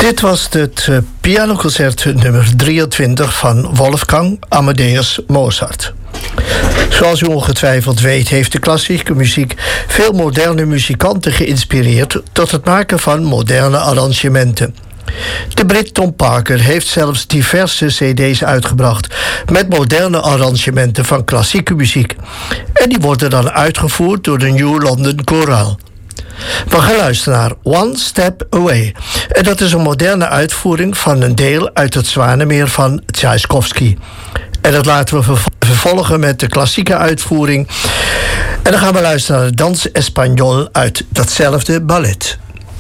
Dit was het pianoconcert nummer 23 van Wolfgang Amadeus Mozart. Zoals u ongetwijfeld weet, heeft de klassieke muziek veel moderne muzikanten geïnspireerd tot het maken van moderne arrangementen. De Brit Tom Parker heeft zelfs diverse cd's uitgebracht met moderne arrangementen van klassieke muziek. En die worden dan uitgevoerd door de New London Chorale. We gaan luisteren naar One Step Away. En dat is een moderne uitvoering van een deel uit het Zwanemeer van Tchaikovsky. En dat laten we vervolgen met de klassieke uitvoering. En dan gaan we luisteren naar de Dans Espagnol uit datzelfde ballet.